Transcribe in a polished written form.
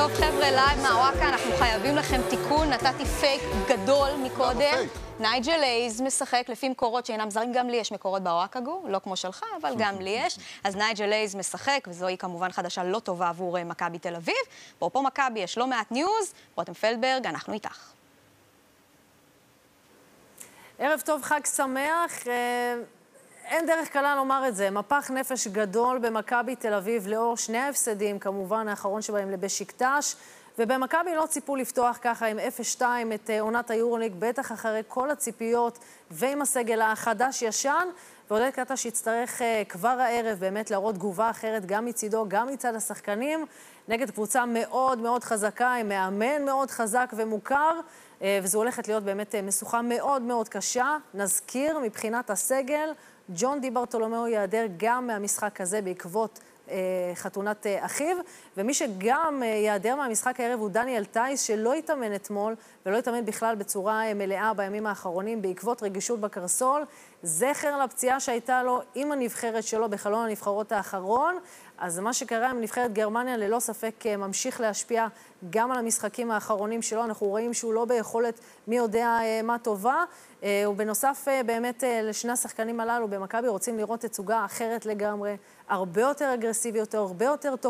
טוב חבר'ה, לייב מהוואקה, אנחנו חייבים לכם תיקון, נתתי פייק גדול מקודם. נייג'ל אייז משחק לפי מקורות שאינם זרים, גם לי יש מקורות בוואקה גו, לא כמו שלך, אבל גם לי יש. אז נייג'ל אייז משחק, וזוהי כמובן חדשה לא טובה עבור מכבי תל אביב. פה מכבי יש לא מעט ניוז, רותם פלדברג, אנחנו איתך. ערב טוב, חג שמח. אין דרך קלה לומר את זה. מפח נפש גדול במכבי תל אביב לאור שני ההפסדים, כמובן האחרון שבהם לבשיקטש, ובמכבי לא ציפו לפתוח ככה עם 0-2 את עונת היורוליג, בטח אחרי כל הציפיות ועם הסגל החדש ישן, ועודד קטש יצטרך כבר הערב באמת להראות תגובה אחרת גם מצידו, גם מצד השחקנים, נגד קבוצה מאוד מאוד חזקה, עם מאמן מאוד חזק ומוכר, וזו הולכת להיות באמת משוכה מאוד מאוד קשה. נזכיר מבחינת הסגל, ג'ון די ברטולומיאו יעדר גם מהמשחק הזה בעקבות חתונת אחיו, ומי שגם יעדר מהמשחק הערב הוא דניאל טייס, שלא התאמן אתמול ולא התאמן בכלל בצורה מלאה בימים האחרונים בעקבות רגישות בקרסול, זכר לפציעה שהייתה לו עם הנבחרת שלו בחלון הנבחרות האחרון. אז מה שקרה עם נבחרת גרמניה ללא ספק ממשיך להשפיע גם על המשחקים האחרונים שלו. אנחנו רואים שהוא לא ביכולת מי יודע מה טובה, ובנוסף באמת לשני השחקנים הללו במכבי רוצים לראות תצוגה אחרת לגמרי, הרבה יותר אגרסיבית, הרבה יותר